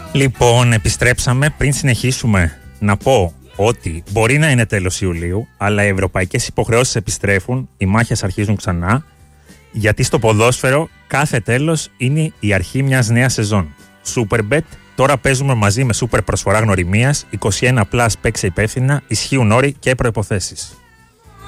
Λοιπόν, επιστρέψαμε. Πριν συνεχίσουμε, να πω ότι μπορεί να είναι τέλος Ιουλίου, αλλά οι ευρωπαϊκές υποχρεώσεις επιστρέφουν, οι μάχες αρχίζουν ξανά, γιατί στο ποδόσφαιρο κάθε τέλος είναι η αρχή μιας νέας σεζόν. Superbet, τώρα παίζουμε μαζί με super προσφορά γνωριμίας, 21+, παίξε υπεύθυνα, ισχύουν όροι και προϋποθέσεις.